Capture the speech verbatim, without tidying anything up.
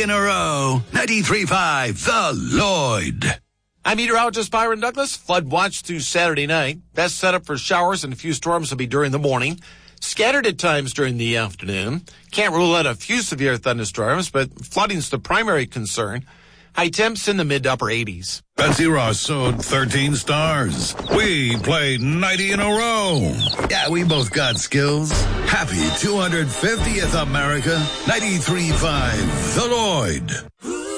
in a row. ninety-three point five, The Lloyd. I'm meteorologist Byron Douglas. Flood watch through Saturday night. Best setup for showers and a few storms will be during the morning. Scattered at times during the afternoon. Can't rule out a few severe thunderstorms, but flooding's the primary concern. High temps in the mid to upper eighties. Betsy Ross sewed thirteen stars. We played ninety in a row. Yeah, we both got skills. Happy two hundred fiftieth America. ninety-three point five, The Lloyd.